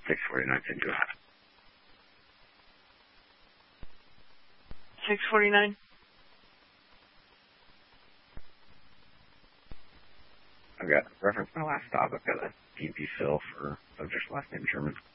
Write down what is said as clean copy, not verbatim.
649 St. Joe. 649. I've got reference my last stop. I've got a DP fill for subject's last name German.